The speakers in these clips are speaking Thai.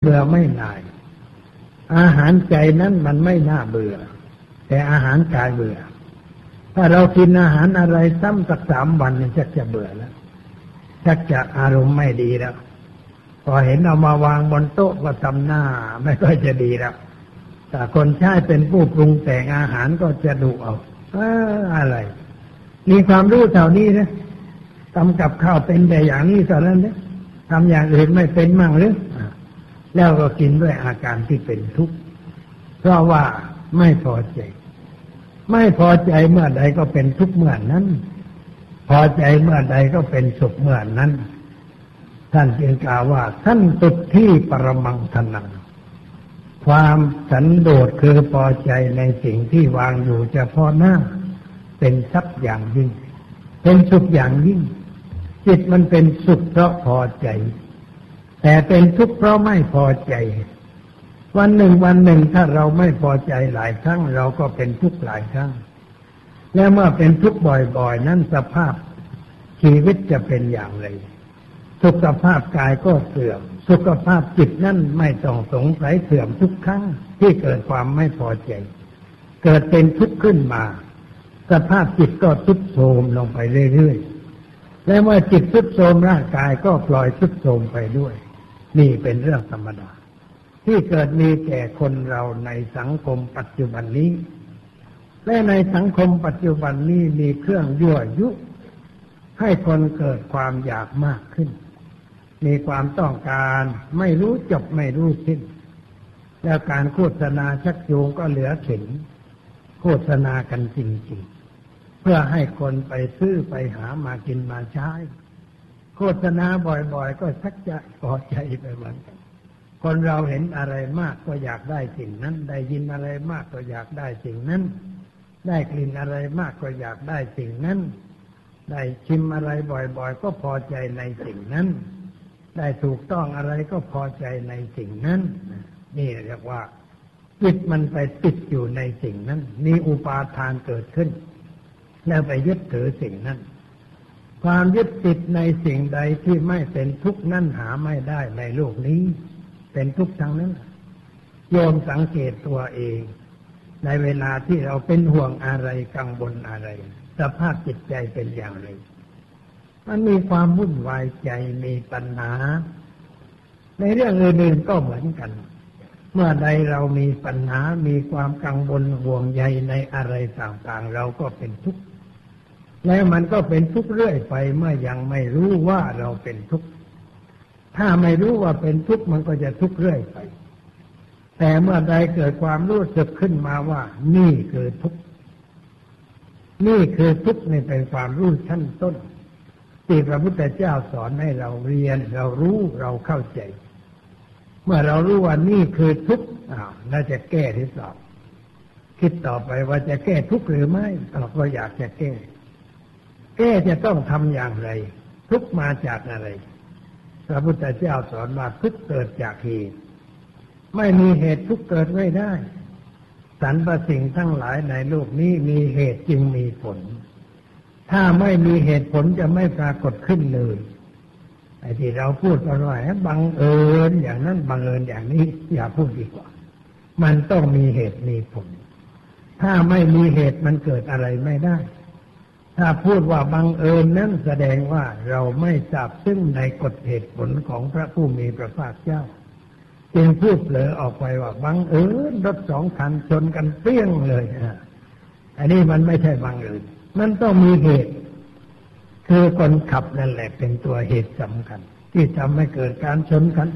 เบื่อไม่นายอาหารใจนั้นมันไม่น่าเบื่อแต่อาหารกายเบื่อถ้าเรากินอาหารอะไรซ้ำสัก3 วันเนี่ยจะเบื่อแล้วจะอารมณ์ไม่ดีแล้วพอเห็นเอามาวางบนโต๊ะก็ทำหน้าไม่ค่อยจะดีแล้วแต่คนใช้เป็นผู้ปรุงแต่งอาหารก็จะดุเอาอะไรมีความรู้เท่านี้นะทำกับข้าวเป็นแต่อย่างนี้เท่านั้นนะทำอย่างอื่นไม่เป็นมั่งหรือแล้วก็กินด้วยอาการที่เป็นทุกข์เพราะว่าไม่พอใจเมื่อใดก็เป็นทุกข์เมื่อนั้นพอใจเมื่อใดก็เป็นสุขเมื่อนั้นท่านจึงกล่าวว่าสันตุที่ปรมังธนังความสันโดษคือพอใจในสิ่งที่วางอยู่เฉพาะหน้าเป็นทรัพย์อย่างยิ่งเป็นสุขอย่างยิ่งจิตมันเป็นสุขเพราะพอใจแต่เป็นทุกข์เพราะไม่พอใจวันหนึ่งถ้าเราไม่พอใจหลายครั้งเราก็เป็นทุกข์หลายครั้งและเมื่อเป็นทุกข์บ่อยๆนั้นสภาพชีวิตจะเป็นอย่างไรสุขภาพกายก็เสื่อมสุขภาพจิตนั่นไม่ต้องสงสัยเสื่อมทุกครั้งที่เกิดความไม่พอใจเกิดเป็นทุกข์ขึ้นมาสภาพจิตก็ทรุดโทรมลงไปเรื่อยๆและเมื่อจิตทรุดโทรมร่างกายก็ปล่อยทรุดโทรมไปด้วยนี่เป็นเรื่องธรรมดาที่เกิดมีแก่คนเราในสังคมปัจจุบันนี้และในสังคมปัจจุบันนี้มีเครื่องยั่วยุให้คนเกิดความอยากมากขึ้นมีความต้องการไม่รู้จบไม่รู้สิ้นแล้วการโฆษณาชักจูงก็เหลือเข็นโฆษณากันจริงๆเพื่อให้คนไปซื้อไปหามากินมาใช้โฆษณาบ่อยๆก็ชักจะพอใจไปเหมือนกันคนเราเห็นอะไรมากก็อยากได้สิ่งนั้นได้ยินอะไรมากก็อยากได้สิ่งนั้นได้กลิ่นอะไรมากก็อยากได้สิ่งนั้นได้ชิมอะไรบ่อยๆก็พอใจในสิ่งนั้นได้ถูกต้องอะไรก็พอใจในสิ่งนั้นนี่เรียกว่าจิตมันไปติดอยู่ในสิ่งนั้นมีอุปาทานเกิดขึ้นแล้วไปยึดถือสิ่งนั้นความยึดติดในสิ่งใดที่ไม่เป็นทุกข์นั้นหาไม่ได้ในโลกนี้เป็นทุกข์ทั้งนั้นโยมสังเกตตัวเองในเวลาที่เราเป็นห่วงอะไรกังวลอะไรสภาพจิตใจเป็นอย่างไรมันมีความวุ่นวายใจมีปัญหาในเรื่องอื่นๆก็เหมือนกันเมื่อใดเรามีปัญหามีความกังวลห่วงใยในอะไรต่างๆเราก็เป็นทุกข์แล้วมันก็เป็นทุกข์เรื่อยไปเมื่อยังไม่รู้ว่าเราเป็นทุกข์ถ้าไม่รู้ว่าเป็นทุกข์มันก็จะทุกข์เรื่อยไปแต่เมื่อใดเกิดความรู้สึกขึ้นมาว่านี่คือทุกข์นี่คือทุกข์นี่เป็นความรู้ชั้นต้นที่พระพุทธเจ้าสอนให้เราเรียนเรารู้เราเข้าใจเมื่อเรารู้ว่านี่คือทุกข์น่าจะแก้หรือเปล่าคิดต่อไปว่าจะแก้ทุกข์หรือไม่เราก็อยากจะแก้จะต้องทำอย่างไรทุกข์มาจากอะไรพระพุทธเจ้าสอนว่าทุกข์เกิดจากเหตุไม่มีเหตุทุกข์เกิดไม่ได้สรรพสิ่งทั้งหลายในโลกนี้มีเหตุจึงมีผลถ้าไม่มีเหตุผลจะไม่ปรากฏขึ้นเลยไอ้ที่เราพูดกันว่าบังเอิญอย่างนั้นบังเอิญอย่างนี้อย่าพูดดีกว่ามันต้องมีเหตุมีผลถ้าไม่มีเหตุมันเกิดอะไรไม่ได้ถ้าพูดว่าบังเอิญนั้นแสดงว่าเราไม่ทราบซึ่งในกฎเหตุผลของพระผู้มีพระภาคเจ้าจึงพูดเผลอออกไปว่าบังเอิญรถ2 คันชนกันเปรี้ยงเลยอันนี้มันไม่ใช่บังเอิญมันต้องมีเหตุคือคนขับนั่นแหละเป็นตัวเหตุสำคัญที่ทำให้เกิดการชนกัน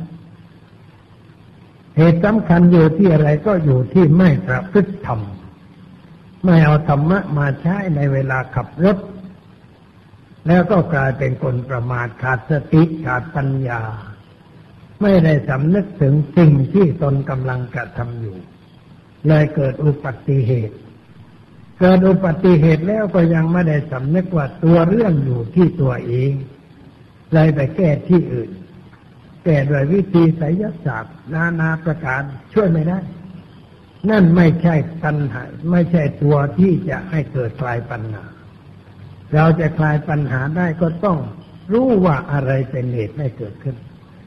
เหตุสำคัญอยู่ที่อะไรก็อยู่ที่ไม่ประพฤติธรรมไม่เอาธรรมะมาใช้ในเวลาขับรถแล้วก็กลายเป็นคนประมาทขาดสติขาดปัญญาไม่ได้สำนึกถึงสิ่งที่ตนกำลังกระทำอยู่เลยเกิดอุบัติเหตุแล้วก็ยังไม่ได้สำนึกว่าตัวเรื่องอยู่ที่ตัวเองเลยไปแก้ที่อื่นแก้โดยวิธีไสยศาสตร์นานาประการช่วยไม่ได้นั่นไม่ใช่ปัญหาไม่ใช่ตัวที่จะให้เกิดคลายปัญหาเราจะคลายปัญหาได้ก็ต้องรู้ว่าอะไรเป็นเหตุให้เกิดขึ้น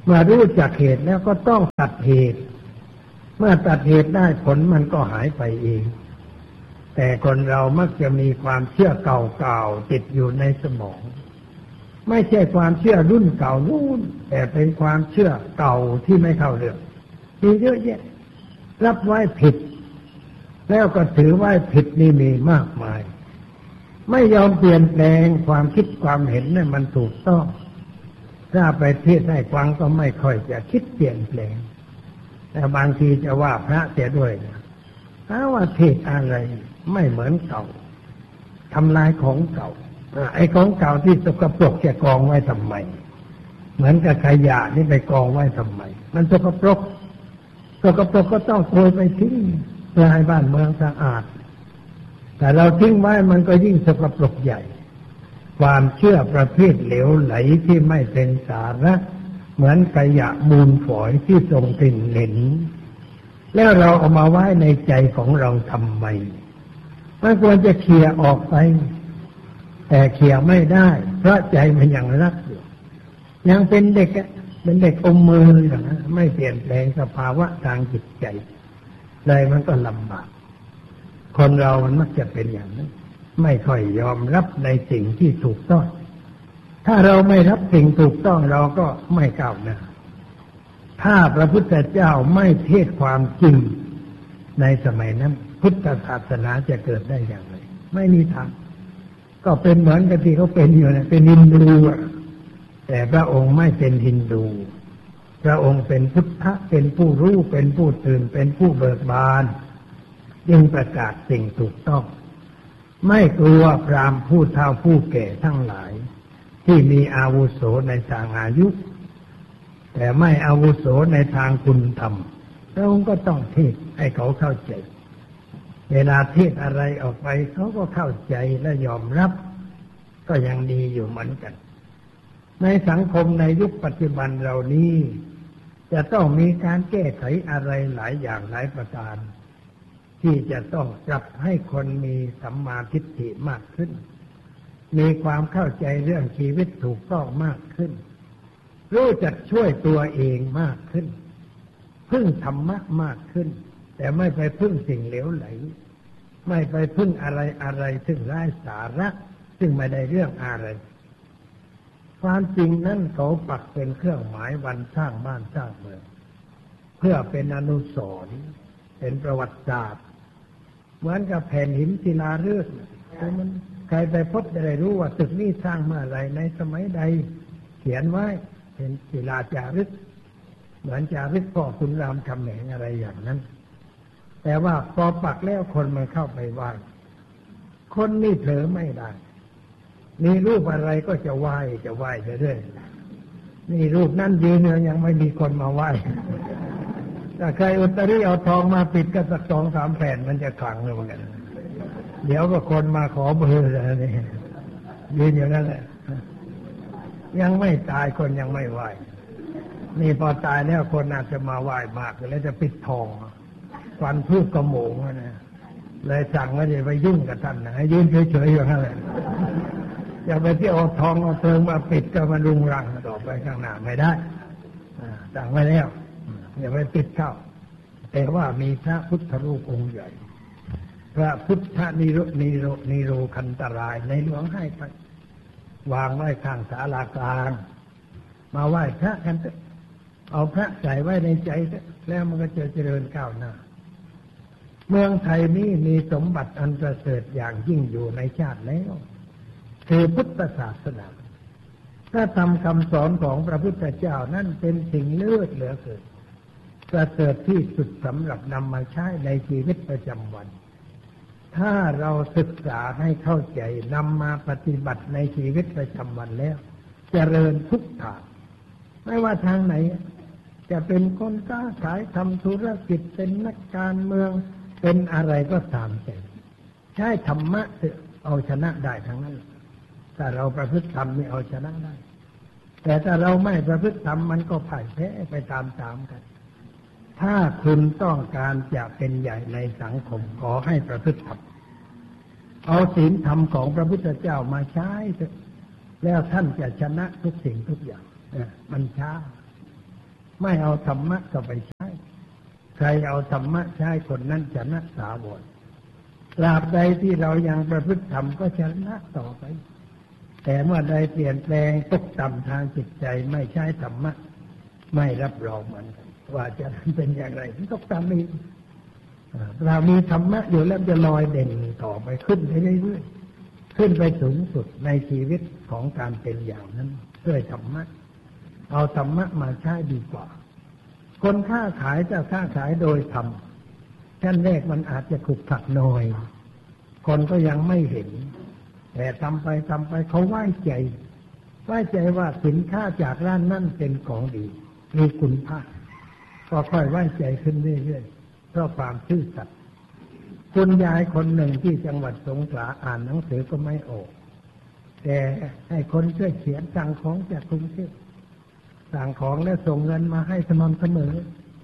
เมื่อรู้จักเหตุแล้วก็ต้องตัดเหตุเมื่อตัดเหตุได้ผลมันก็หายไปเองแต่คนเรามักจะมีความเชื่อเก่าๆติดอยู่ในสมองไม่ใช่ความเชื่อรุ่นเก่านู่นแต่เป็นความเชื่อเก่าที่ไม่เข้าเรื่องมีเยอะแยะรับไว้ผิดแล้วก็ถือไว้ผิดนี่มีมากมายไม่ยอมเปลี่ยนแปลงความคิดความเห็นเนี่ยมันถูกต้องถ้าไปเทศให้ฟังก็ไม่ค่อยจะคิดเปลี่ยนแปลงแต่บางทีจะว่าพระเสียด้วยนะถ้าว่าเทศอะไรไม่เหมือนเก่าทำลายของเก่าไอ้ของเก่าที่สกปรกจะกองไว้ทำไมเหมือนกับขยะนี่ไปกองไว้ทำไมมันสกปรกก็ต้องโกยไปทิ้งเพื่อให้บ้านเมืองสะอาดแต่เราทิ้งไว้มันก็ยิ่งสกปรกใหญ่ความเชื่อประเภทเหลวไหลที่ไม่เป็นสาระเหมือนขยะมูลฝอยที่ส่งกลิ่นเหม็นแล้วเราเอามาไว้ในใจของเราทำไมมันควรจะเคลียร์ออกไปแต่เคลียร์ไม่ได้เพราะใจมันยังรักอยู่ยังเป็นเด็กอมมืออย่างนั้นไม่เปลี่ยนแปลงสภาวะทางจิตใจเลยมันก็ลำบากคนเรามันมักจะเป็นอย่างนั้นไม่ค่อยยอมรับในสิ่งที่ถูกต้องถ้าเราไม่รับสิ่งถูกต้องเราก็ไม่ก้าวหน้าถ้าพระพุทธเจ้าไม่เทศความจริงในสมัยนั้นพุทธศาสนาจะเกิดได้อย่างไรไม่มีทางก็เป็นเหมือนกับที่เขาเป็นอยู่นะเป็นฮินดูแต่พระองค์ไม่เป็นฮินดูพระองค์เป็นพุทธะเป็นผู้รู้เป็นผู้ตื่นเป็นผู้เบิกบานจึงประกาศสิ่งถูกต้องไม่กลัวพราหมณ์ผู้เฒ่าผู้แก่ทั้งหลายที่มีอาวุโสในทางอายุแต่ไม่อาวุโสในทางคุณธรรมพระองค์ก็ต้องเทศให้เขาเข้าใจเวลาเทศอะไรออกไปเขาก็เข้าใจและยอมรับก็ยังดีอยู่เหมือนกันในสังคมในยุคปัจจุบันเรานี้จะต้องมีการแก้ไขอะไรหลายอย่างหลายประการที่จะต้องปรับให้คนมีสัมมาทิฏฐิมากขึ้นมีความเข้าใจเรื่องชีวิตถูกต้องมากขึ้นรู้จักช่วยตัวเองมากขึ้นพึ่งธรรมะมากขึ้นแต่ไม่ไปพึ่งสิ่งเหลวไหลไม่ไปพึ่งอะไรซึ่งไร้สาระซึ่งไม่ได้เรื่องอะไรความจริงนั้นเขาปักเป็นเครื่องหมายวันสร้างบ้านสร้างเมืองเพื่อเป็นอนุสรณ์เป็นประวัติศาสตร์เหมือนกับแผ่นหินศิลาฤกษ์มันใครไปพบจะได้รู้ว่าตึกนี้สร้างเมื่อไรในสมัยใดเขียนไว้เป็นศิลาจารึกเหมือนจารึกพ่อขุนรามคำแหงอะไรอย่างนั้นแต่ว่าพอปักแล้วคนมันเข้าไปไหว้คนนี่เผลอไม่ได้มีรูปอะไรก็จะไหว้เรื่อยๆนี่รูปนั่นยืนเนี่ยยังไม่มีคนมาไหว้ถ้าใครอุตริเอาทองมาปิดก็สัก 2-3 แผ่นมันจะขลังเลยเหมือนกันเดี๋ยวก็คนมาขอเบอร์อะไรนี่ยืนอย่างนั้นแหละยังไม่ตายคนยังไม่ไหว้นี่พอตายแล้วคนอาจจะมาไหว้มากแล้วจะปิดทองควันทูบกระโหมงนะเลยสั่งว่าอย่าไปยุ่งกับท่านนะให้ยืนเฉยๆอย่างนั้นแหละอย่าไปที่เอาทองเอาเทิงมาปิดก็มารุงรังต่อไปข้างหน้าไม่ได้สั่งไว้แล้วอย่าไปปิดเข้าแต่ว่ามีพระพุทธรูปองค์ใหญ่พระพุทธนิโรคันตรายในหลวงให้ไปวางไว้ข้างศาลากลางมาไหว้พระกันเอาพระใส่ไว้ในใจแล้วมันก็จะเจริญก้าวหน้าเมืองไทยนี้มีสมบัติอันประเสริฐอย่างยิ่งอยู่ในชาติแล้วคือพุทธศาสนาถ้าทำคำสอนของพระพุทธเจ้านั่นเป็นสิ่งเลิศเหลือเกินประเสริฐที่สุดสำหรับนำมาใช้ในชีวิตประจำวันถ้าเราศึกษาให้เข้าใจนำมาปฏิบัติในชีวิตประจำวันแล้วเจริญทุกทางไม่ว่าทางไหนจะเป็นคนค้าขายทำธุรกิจเป็นนักการเมืองเป็นอะไรก็ตามใจใช้ธรรมะเอาชนะได้ทั้งนั้นถ้าเราประพฤติธรรมนี่เอาชนะได้แต่ถ้าเราไม่ประพฤติธรรมมันก็พ่ายแพ้ไปตามๆกันถ้าคุณต้องการจะเป็นใหญ่ในสังคมขอให้ประพฤติธรรมเอาศีลธรรมของพระพุทธเจ้ามาใช้แล้วท่านจะชนะทุกสิ่งทุกอย่างมันช้าไม่เอาธรรมะก็ไปใช้ใครเอาธรรมะใช้คนนั้นชนะถาวรตราบใดที่เรายังประพฤติธรรมก็ชนะต่อไปแต่เมื่อใดเปลี่ยนแปลงตกต่ำทางจิตใจไม่ใช้ธรรมะไม่รับรองมันว่าจะเป็นอย่างไรตกต่ำอีกเรามีธรรมะอยู่แล้วจะลอยเด่นต่อไปขึ้นไปเรื่อยๆขึ้นไปสูงสุดในชีวิตของการเป็นอย่างนั้นด้วยธรรมะเอาธรรมะมาใช้ดีกว่าคนค้าขายจะค้าขายโดยธรรมชั้นแรกมันอาจจะขรุกขลักหน่อยคนก็ยังไม่เห็นแต่ทำไปเขาไว้ใจว่าสินค้าจากร้านนั่นเป็นของดีมีคุณภาพก็ค่อยไว้ใจขึ้นเรื่อยๆเพราะความซื่อสัตย์คุณยายคนหนึ่งที่จังหวัดสงขลาอ่านหนังสือก็ไม่ออกแต่ให้คนช่วยเขียนสั่งของจากกรุงเทพสั่งของแล้วส่งเงินมาให้สม่ำเสมอ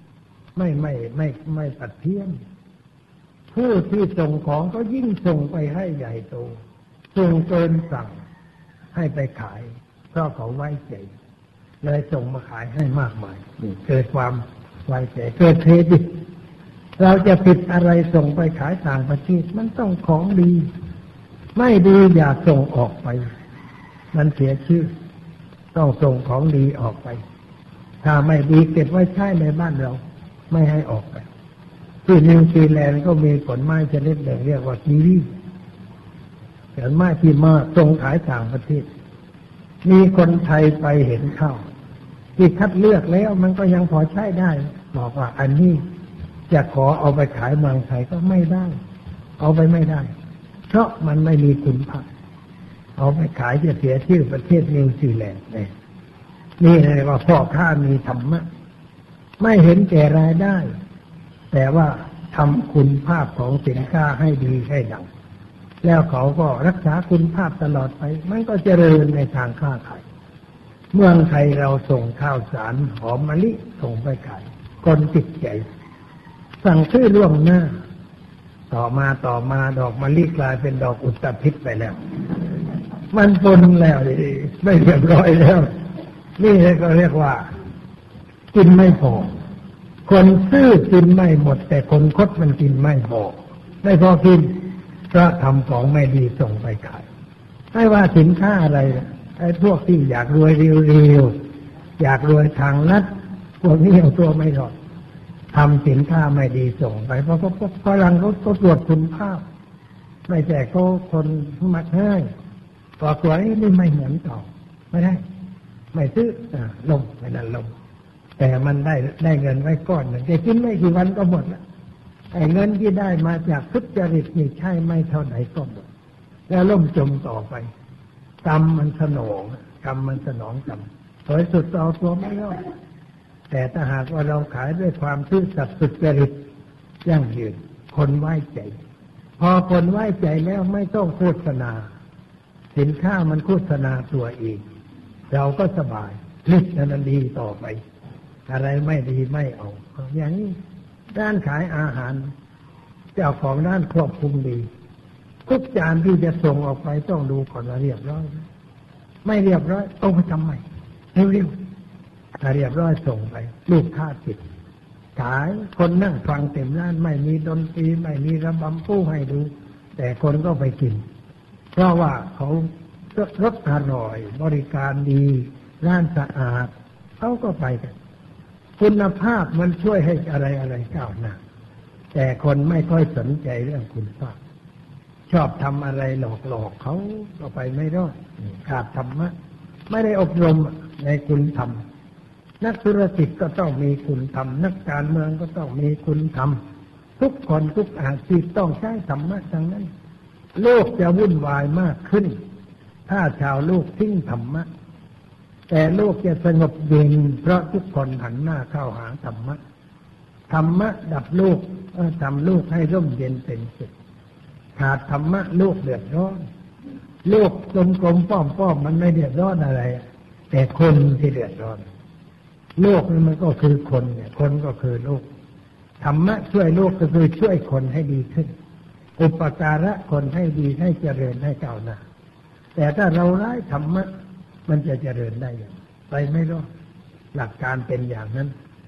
ไม่ตัดเพี้ยนผู้ที่ส่งของก็ยิ่งส่งไปให้ใหญ่โตส่งเกินสั่งให้ไปขายเพราะเขาไว้ใจเลยส่งมาขายให้มากมายเกิดความไว้ใจเกิดเครดิตเราจะผิดอะไรส่งไปขายต่างประเทศมันต้องของดีไม่ดีอย่าส่งออกไปมันเสียชื่อต้องส่งของดีออกไปถ้าไม่ดีเก็บไว้ใช้ในบ้านเราไม่ให้ออกไปที่นิวซีแลนด์ก็มีผลไม้ชนิดหนึ่งเรียกว่ากีวีผลไม้ที่มาส่งขายต่างประเทศมีคนไทยไปเห็นเข้าที่คัดเลือกแล้วมันก็ยังพอใช้ได้บอกว่าอันนี้จะขอเอาไปขายเมืองไทยก็ไม่ได้เอาไปไม่ได้เพราะมันไม่มีคุณภาพเอาไปขายจะเสียชื่อประเทศนิวซีแลนด์นี่เลยว่าพ่อค้ามีธรรมะไม่เห็นแก่รายได้แต่ว่าทำคุณภาพของสินค้าให้ดีให้ดังแล้วเขาก็รักษาคุณภาพตลอดไปมันก็เจริญในทางค้าขายเมืองไทยเราส่งข้าวสารหอมมะลิส่งไปขายคนติดใจสั่งซื้อล่วงหน้าต่อมาดอกมะลิกลายเป็นดอกอุตภิษไปแล้วมันปนแล้วไม่เรียบร้อยแล้วนี่ก็เรียกว่ากินไม่พอคนซื้อกินไม่หมดแต่คนคดมันกินไม่พอกินเพราะทำของไม่ดีส่งไปขายไม่ว่าสินค้าอะไรไอ้พวกที่อยากรวยเร็วๆอยากรวยทางลัดพวกนี้เอาตัวไม่รอดทำสินค้าไม่ดีส่งไปเพราะฝรั่งเขาตรวจคุณภาพไม่แจกเขาคนมักง่ายพอตัวนี้ไม่เหมือนต่อไม่ได้ไม่ซื้อลงไม่นั่นลงแต่มันได้เงินไว้ก้อนหนึ่งแต่กินไม่กี่วันก็หมดแล้วไอ้เงินที่ได้มาจากทุจริตนี่ใช่ไม่เท่าไหร่ก็หมดแล้วล่มจมต่อไปกรรมมันสนองกรรมโดยสุดเอาตัวไม่รอดแต่ถ้าหากว่าเราขายด้วยความซื่อสัตย์สุจริตยั่งยืนคนไว้ใจพอคนไว้ใจแล้วไม่ต้องโฆษณาสินค้ามันโฆษณาตัวเองเราก็สบายผลิตนั้นดีต่อไปอะไรไม่ดีไม่เอาอย่างนี้ด้านขายอาหารเจ้าของร้านควบคุมดีทุกจานที่จะส่งออกไปต้องดูก่อนว่าเรียบร้อยไม่เรียบร้อยต้องไปทำใหม่เร็วๆถ้าเรียบร้อยส่งไปลูกค้าติดขายคนนั่งฟังเต็มร้านไม่มีดนตรีไม่มีระบำผู้ให้ดูแต่คนก็ไปกินเพราะว่าเขารสอร่อยบริการดีร้านสะอาดเขาก็ไปกันคุณภาพมันช่วยให้อะไรก้าวหน้าแต่คนไม่ค่อยสนใจเรื่องคุณภาพชอบทำอะไรหลอกเขาก็ไปไม่รอดขาดธรรมะไม่ได้อบรมในคุณธรรมนักธุรกิจก็ต้องมีคุณธรรมนักการเมืองก็ต้องมีคุณธรรมทุกคนทุกอาชีพต้องใช้ธรรมะทั้งนั้นโลกจะวุ่นวายมากขึ้นถ้าชาวโลกทิ้งธรรมะแต่โลกจะสงบเย็นเพราะทุกคนหันหน้าเข้าหาธรรมะธรรมะดับโลกทำโลกให้ร่มเย็นเป็นสุขขาดธรรมะโลกเดือดร้อนโลกกลมๆป้อมๆมันไม่เดือดร้อนอะไรแต่คนที่เดือดร้อนโลกนี่มันก็คือคนเนี่ยคนก็คือโลกธรรมะช่วยโลกก็คือช่วยคนให้ดีขึ้นอุปการะคนให้ดีให้เจริญให้ก้าวหน้าแต่ถ้าเราไร้ธรรมะมันจะเจริญได้อย่างไปไม่รอดหลักการเป็นอย่างนั้น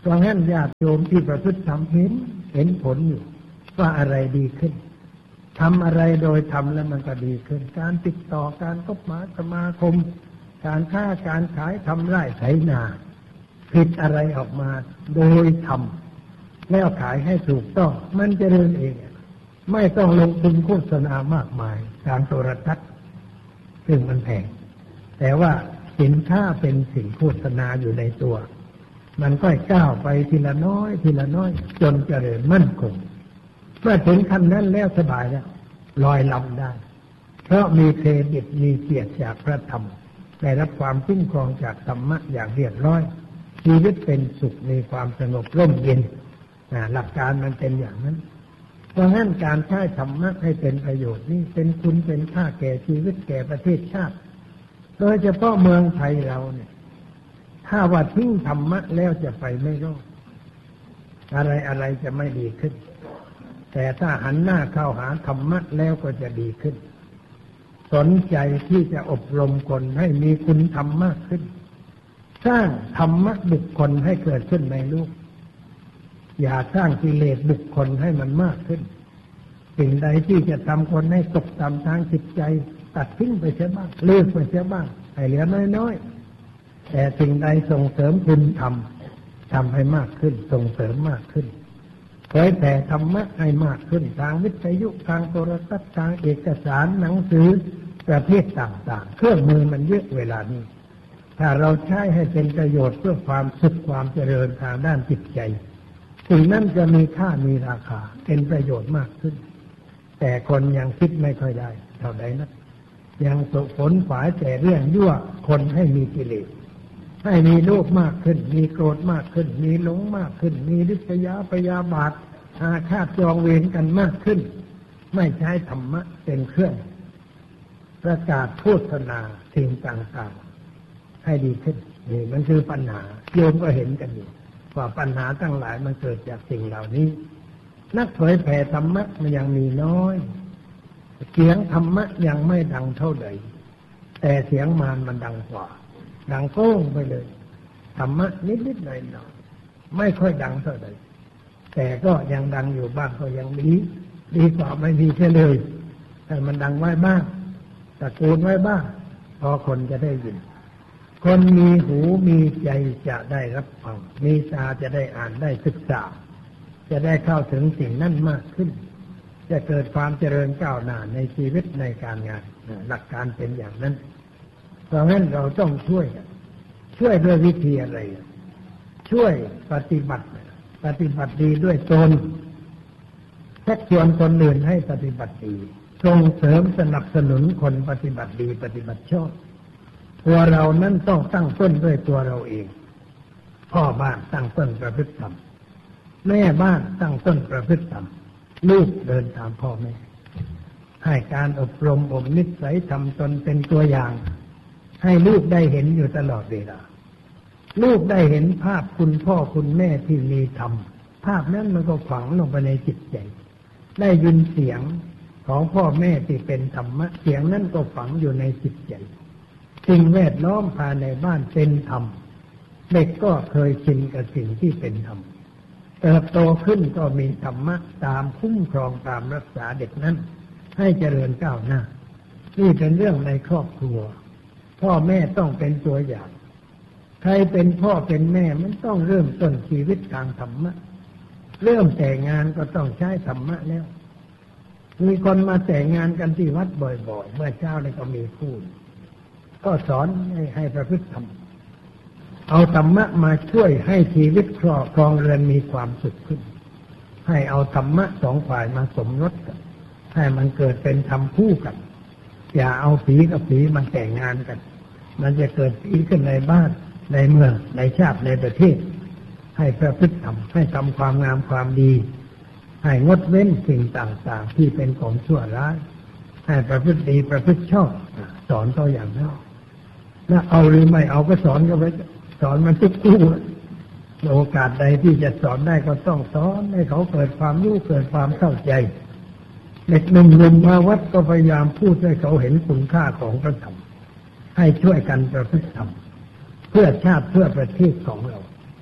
เพราะงั้นญาติโยมที่ประพฤติธรรมเห็นผลอยู่ว่าอะไรดีขึ้นทำอะไรโดยทำแล้วมันก็ดีขึ้นการติดต่อการคบหาสมาคมการค้าการขายทำไร่ไถนาผิดอะไรออกมาโดยทำแล้วขายให้ถูกต้องมันเจริญเองไม่ต้องลงทุนโฆษณามากมายทางโทรทัศน์ซึ่งมันแพงแต่ว่าสินค้าเป็นสิ่งโฆษณาอยู่ในตัวมันก็ก้าวไปทีละน้อยทีละน้อยจนเจริญมั่นคงเมื่อถึงขั้นนั้นแล้วสบายแล้วลอยลำได้เพราะมีเครดิตมีเกียรติจากพระธรรมได้รับความคุ้มครองจากธรรมะอย่างเรียบร้อยชีวิตเป็นสุขมีความสงบร่มเย็นหลักการมันเป็นอย่างนั้นเพราะงั้นการใช้ธรรมะให้เป็นประโยชน์นี่เป็นคุณเป็นค่าแก่ชีวิตแก่ประเทศชาติโดยเฉพาะเมืองไทยเราเนี่ยถ้าว่าทิ้งธรรมะแล้วจะไปไม่รอดอะไรจะไม่ดีขึ้นแต่ถ้าหันหน้าเข้าหาธรรมะแล้วก็จะดีขึ้นสนใจที่จะอบรมคนให้มีคุณธรรมมากขึ้นสร้างธรรมะบุคคลให้เกิดขึ้นในโลกอย่าสร้างกิเลสบุคคลให้มันมากขึ้นสิ่งใดที่จะทำคนให้ตกต่ำทางจิตใจตัดทิ้งไปเสียบ้างเลิกไปเสียบ้างให้เหลือน้อยๆแต่สิ่งใดส่งเสริมคุณธรรมทำให้มากขึ้นส่งเสริมมากขึ้นเผยแผ่ธรรมะให้มากขึ้นทางวิทยุทางโทรทัศน์ทางเอกสารหนังสือประเภทต่างๆเครื่องมือมันเยอะเวลานี้ถ้าเราใช้ให้เป็นประโยชน์เพื่อความสุขความเจริญทางด้านจิตใจสิ่งนั้นจะมีค่ามีราคาเป็นประโยชน์มากขึ้นแต่คนยังคิดไม่ค่อยได้เท่าใดนักยังฝนฝายแต่เรื่องยั่วคนให้มีกิเลสให้มีโลภมากขึ้นมีโกรธมากขึ้นมีหลงมากขึ้นมีริษยาพยาบาทอาฆาตจองเวรกันมากขึ้นไม่ใช้ธรรมะเป็นเครื่องประกาศโฆษณาสิ่งต่างๆให้ดีขึ้นนี่มันคือปัญหาโยมก็เห็นกันอยู่ว่าปัญหาทั้งหลายมันเกิดจากสิ่งเหล่านี้นักเผยแผ่ธรรมะมันยังมีน้อยเสียงธรรมะยังไม่ดังเท่าใดแต่เสียงมารมันดังกว่าดังโก้งไปเลยธรรมะนิดๆหน่อยๆไม่ค่อยดังเท่าใดแต่ก็ยังดังอยู่บ้างก็ยังดีกว่าไม่มีเลยแต่มันดังไว้บ้างตะโกนไว้บ้างพอคนจะได้ยินคนมีหูมีใจจะได้รับฟังมีตาจะได้อ่านได้ศึกษาจะได้เข้าถึงสิ่งนั้นมากขึ้นจะเกิดความเจริญก้าวหน้าในชีวิตในการงานหลักการเป็นอย่างนั้นเพราะงั้นเราต้องช่วยด้วยวิธีอะไรช่วยปฏิบัติดีด้วยตนชักชวนคนอื่นให้ปฏิบัติดีส่งเสริมสนับสนุนคนปฏิบัติดีปฏิบัติชอบตัวเรานั้นต้องตั้งต้นด้วยตัวเราเองพ่อบ้านตั้งต้นประพฤติธรรมแม่บ้านตั้งต้นประพฤติธรรมลูกเดินตามพ่อแม่ให้การอบรมบ่มนิสัยทำตนเป็นตัวอย่างให้ลูกได้เห็นอยู่ตลอดเวลาลูกได้เห็นภาพคุณพ่อคุณแม่ที่มีธรรมภาพนั้นมันก็ฝังลงไปในจิตใจได้ยินเสียงของพ่อแม่ที่เป็นธรรมะเสียงนั้นก็ฝังอยู่ในจิตใจสิ่งแวดล้อมภายในบ้านเป็นธรรมเด็กก็เคยชินกับสิ่งที่เป็นธรรมเติบโตขึ้นก็มีธรรมะตามคุ้มครองตามรักษาเด็กนั้นให้เจริญก้าวหน้านี่เป็นเรื่องในครอบครัวพ่อแม่ต้องเป็นตัวอย่างใครเป็นพ่อเป็นแม่มันต้องเริ่มต้นชีวิตทางธรรมะเริ่มแต่งงานก็ต้องใช้ธรรมะแล้วมีคนมาแต่งงานกันที่วัดบ่อยๆเมื่อเช้าเลยก็มีพูดก็สอนให้ประพฤติธรรมเอาธรรมะมาช่วยให้ชีวิตครองเรือนมีความสุขขึ้นให้เอาธรรมะสองฝ่ายมาสมรสกันให้มันเกิดเป็นธรรมคู่กันอย่าเอาผีกับผีมาแต่งงานกันมันจะเกิดผีขึ้นในบ้านในเมืองในชาติในประเทศให้ประพฤติธรรมให้ทำความงามความดีให้งดเว้นสิ่งต่างๆที่เป็นของชั่วร้ายให้ประพฤติดีประพฤติชอบสอนเขาอย่างนั้นถ้าเอาหรือไม่เอาก็สอนเขาไปสอนมันทุกคู่โอกาสใดที่จะสอนได้ก็ต้องสอนให้เขาเกิดความรู้เกิดความเข้าใจเด็กหนุ่มๆมาวัดก็พยายามพูดให้เขาเห็นคุณค่าของพระธรรมให้ช่วยกันประพฤติธรรมเพื่อชาติเพื่อประเทศของเรา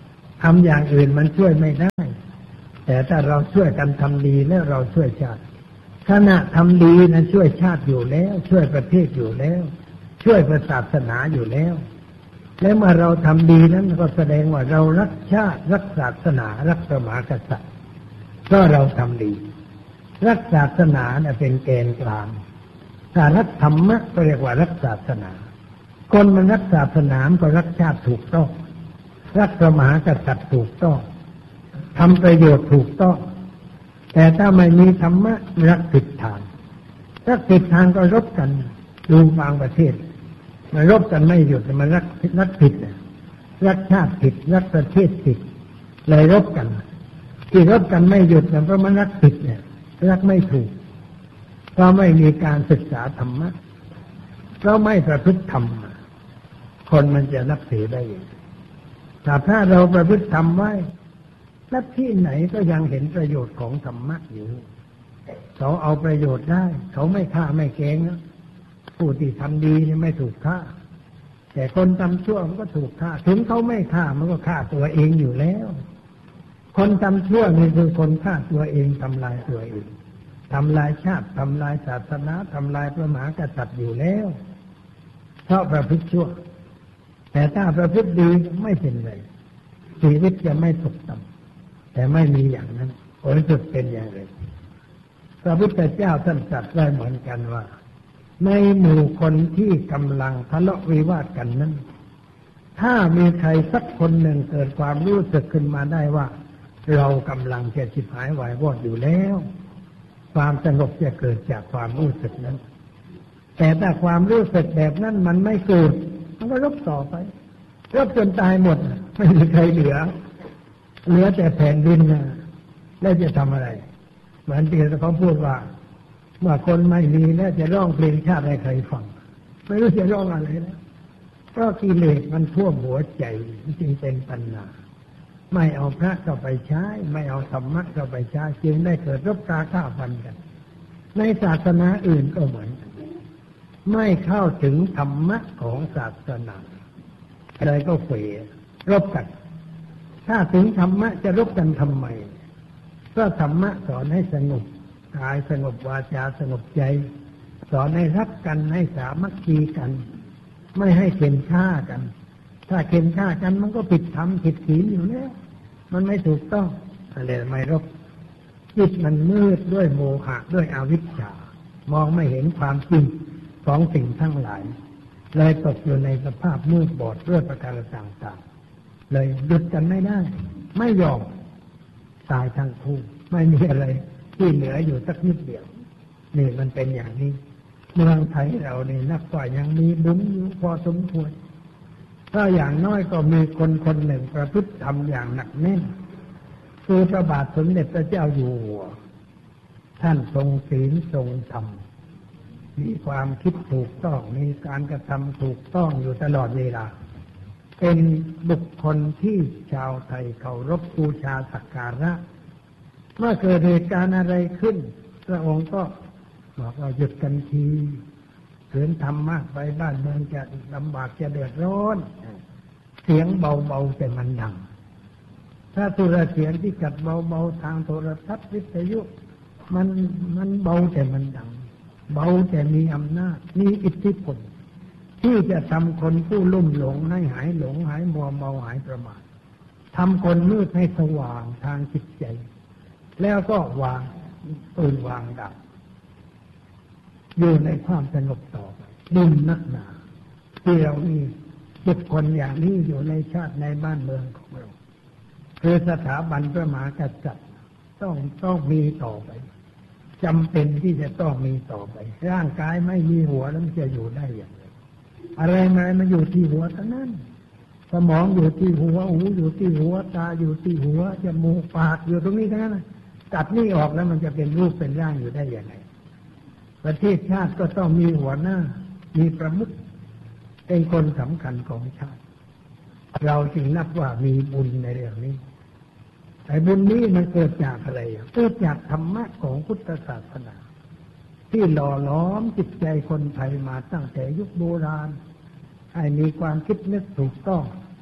ทำอย่างอื่นมันช่วยไม่ได้แต่ถ้าเราช่วยกันทำดีแล้วเราช่วยชาติขณะทำดีนั้นช่วยชาติอยู่แล้วช่วยประเทศอยู่แล้วช่วยศาสนาอยู่แล้วและเมื่อเราทำดีนั้นก็แสดงว่าเรารักชาติรักศาสนารักพระมหากษัตริย์ก็เราทำดีรักศาสนาเนี่ยเป็นแกนกลางถ้ารักธรรมะก็เรียกว่ารักศาสนาคนมันรักศาสนาก็รักชาติถูกต้องรักพระมหากษัตริย์ถูกต้องทำประโยชน์ถูกต้องแต่ถ้าไม่มีธรรมะรักผิดทางรักผิดทางก็รบกันดูบางประเทศมารบกันไม่หยุดมันรักผิดรักชาติผิดรักประเทศผิดเลยรบกันที่รบกันไม่หยุดเพราะมันรักผิดเนี่ยรักไม่ถูกเพราะไม่มีการศึกษาธรรมะเพราะไม่ประพฤติธรรมคนมันจะนับถือได้อย่างแต่ถ้าเราประพฤติธรรมไว้ลัทธิไหนก็ยังเห็นประโยชน์ของธรรมะอยู่เขาเอาประโยชน์ได้เขาไม่ฆ่าไม่แกล้งนะผู้ที่ทำดีนี่ไม่ถูกฆ่าแต่คนทำชั่วมันก็ถูกฆ่าถึงเขาไม่ฆ่ามันก็ฆ่าตัวเองอยู่แล้วคนทำชั่วนี่คือคนฆ่าตัวเองทำลายตัวเองทำลายชาติทำลายศาสนาทำลายพระมหากษัตริย์อยู่แล้วเพราะประพฤติชั่วแต่ถ้าประพฤติดีไม่เป็นไรชีวิตจะไม่ตกต่ำแต่ไม่มีอย่างนั้นผลสุดเป็นอย่างไรพระพุทธเจ้าท่านตรัสไว้เหมือนกันว่าในหมู่คนที่กำลังทะเลาะวิวาทกันนั้นถ้ามีใครสักคนหนึ่งเกิดความรู้สึกขึ้นมาได้ว่าเรากำลังจะฉิบหายวายวอดอยู่แล้วความสงบจะเกิดจากความรู้สึกนั้นแต่ถ้าความรู้สึกแบบนั้นมันไม่เกิดมันก็รบต่อไปรบจนตายหมดไม่มีใครเหลือแต่แผ่นดินนะแล้วจะทำอะไรเหมือนที่เขาพูดว่าเมื่อคนไม่มีแล้วจะร้องเพลงชาติให้ใครฟังไม่รู้จะร้องอะไรแล้วเพราะกิเลสมันท่วมหัวใจจึงเป็นปัญหาไม่เอาพระเข้าไปใช้ไม่เอาธรรมะเข้าไปใช้จึงได้เกิดรบราฆ่าฟันกันในศาสนาอื่นก็เหมือนกันไม่เข้าถึงธรรมะของศาสนาอะไรก็เฟยรบกันถ้าถึงธรรมะจะรบกันทำไมก็ธรรมะสอนให้สงบกายสงบวาจาสงบใจสอนให้รักกันให้สามัคคีกันไม่ให้เข็นฆ่ากันถ้าเข็นฆ่ากันมันก็ผิดธรรมผิดศีลอยู่แล้วมันไม่ถูกต้องอะไรไม่รบจิตมันมืดด้วยโมหะด้วยอวิชชามองไม่เห็นความจริงของสิ่งทั้งหลายเลยตกอยู่ในสภาพมืดบอดด้วยประการต่างๆเลยหยุดกันไม่ได้ไม่ยอมตายทั้งคู่ไม่มีอะไรที่เหลืออยู่สักนิดเดียวนี่มันเป็นอย่างนี้เมืองไทยเรานี่นับว่ายังมีบุญอยู่พอสมควรถ้าอย่างน้อยก็มีคนคนหนึ่งประพฤติธรรมอย่างหนักแน่นคือพระบาทสมเด็จพระเจ้าอยู่หัวท่านทรงศีลทรงธรรมมีความคิดถูกต้องมีการกระทำถูกต้องอยู่ตลอดเวลาเป็นบุคคลที่ชาวไทยเคารพบูชาสักการะเมื่อเกิดเหตุการณ์อะไรขึ้นพระองค์ก็บอกว่าหยุดกันทีขืนทำมากไปบ้านเมืองจะลำบากจะเดือดร้อนเสียงเบาๆแต่มันดังถ้าสุรเสียงที่จัดเบาๆทางโทรทัศน์วิทยุมันเบาแต่มันดังเบาแต่มีอำนาจมีอิทธิพลที่จะทำคนผู้ลุ่มหลงให้หายหลงหายมัวเมาหายประมาททำคนมืดให้สว่างทางจิตใจแล้วก็วางปืนวางดาบอยู่ในความสงบต่อไปดุมนักหนาที่เรามีบุคคลอย่างนี้อยู่ในชาติในบ้านเมืองของเราคือสถาบันพระมหากษัตริย์ต้องมีต่อไปจำเป็นที่จะต้องมีต่อไปร่างกายไม่มีหัวแล้วมันจะอยู่ได้อย่างไรอะไรมันอยู่ที่หัวเท่านั้นสมองอยู่ที่หัวหูอยู่ที่หัวตาอยู่ที่หัวจมูกปากอยู่ตรงนี้เท่านั้นตัดนี่ออกแล้วมันจะเป็นรูปเป็นร่างอยู่ได้อย่างไรประเทศชาติก็ต้องมีหัวหน้ามีประมุขเป็นคนสำคัญของชาติเราจึงนับว่ามีบุญในเรื่องนี้ไอ้บุญนี้มันเกิดจากอะไรเกิดจากธรรมะของพุทธศาสนาที่หล่อหลอมจิตใจคนไทยมาตั้งแต่ยุคโบราณให้มีความคิดนึกถูกต้อง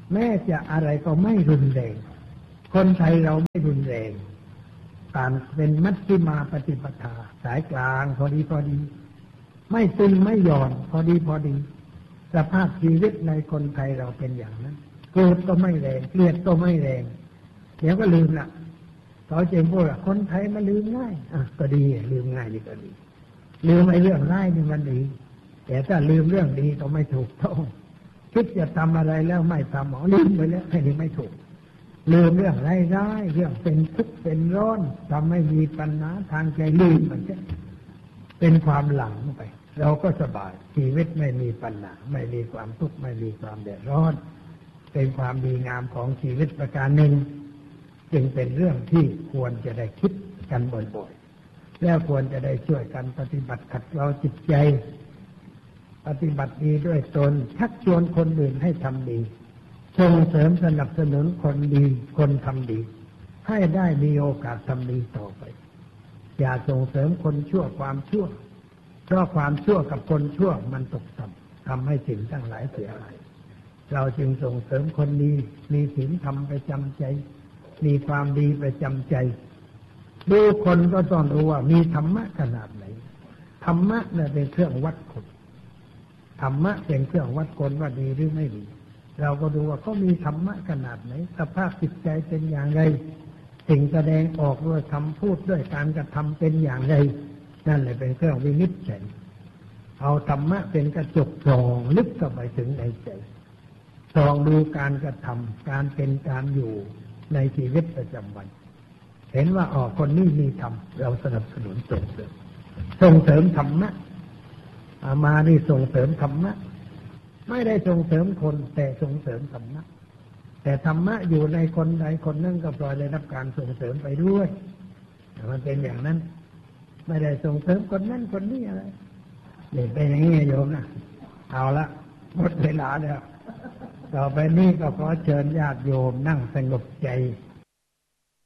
แม้จะอะไรก็ไม่รุนแรงคนไทยเราไม่รุนแรงการเป็นมัชฌิมาปฏิปทาสายกลางพอดีพอดีไม่ตึงไม่หย่อนพอดีพอดีสภาพชีวิตในคนไทยเราเป็นอย่างนั้นโกรธก็ไม่แรงเกลียดก็ไม่แรงเดี๋ยวก็ลืมละเขาเจงพูดว่าคนไทยมันลืมง่ายก็ดีลืมง่ายดีก็ดีลืมไอ้เรื่องง่ายนี่มันดีแต่ถ้าลืมเรื่องดีก็ไม่ถูกต้องคิดจะทำอะไรแล้วไม่ทำลืมไปแล้วไอ้นี่ไม่ถูกลืมเรื่องร้ายๆเรื่องเป็นทุกข์เป็นร้อนทำให้มีปัญหาทางใจลืมมันจะเป็นความหลังไปเราก็สบายชีวิตไม่มีปัญหาไม่มีความทุกข์ไม่มีความเดือดร้อนเป็นความดีงามของชีวิตประการหนึ่งจึงเป็นเรื่องที่ควรจะได้คิดกันบ่อยๆแล้วควรจะได้ช่วยกันปฏิบัติขัดเกลาจิตใจปฏิบัติดีด้วยตนชักชวนคนอื่นให้ทำดีส่งเสริมสนับสนุนคนดีคนทำดีให้ได้มีโอกาสทำดีต่อไปอย่าส่งเสริมคนชั่วความชั่วเพราะความชั่วกับคนชั่วมันตกต่ำทำให้สิ่งทั้งหลายเสียหายเราจึงส่งเสริมคนดีมีศีลธรรมประจำใจมีความดีประจำใจดูคนก็ต้องรู้ว่ามีธรรมะขนาดไหนธรรมะเนี่ยเป็นเครื่องวัดคนธรรมะเป็นเครื่องวัดคนว่าดีหรือไม่ดีเราก็ดูว่าเขามีธรรมะขนาดไหนสภาพจิตใจเป็นอย่างไรสิ่งแสดงออกด้วยคำพูดด้วยการกระทำเป็นอย่างไรนั่นแหละเป็นเครื่องวินิจฉัยเอาธรรมะเป็นกระจกส่องลึกเข้าไปถึงในใจส่องดูการกระทำการเป็นการอยู่ในชีวิตประจำวันเห็นว่าคนนี้มีธรรมเราสนับสนุนส่งเสริมธรรมะมานี่ส่งเสริมธรรมะไม่ได้ส่งเสริมคนแต่ส่งเสริมธรรมะแต่ธรรมะอยู่ในคนใดคนนึงก็ปล่อยได้รับการส่งเสริมไปด้วยมันเป็นอย่างนั้นไม่ได้ส่งเสริมคนนั้นคนนี้อะไรนี่เป็นอย่างนี้โยมนะเอาละหมดเวลาแล้วต่อไปนี้ก็ขอเชิญญาติโยมนั่งสงบใจ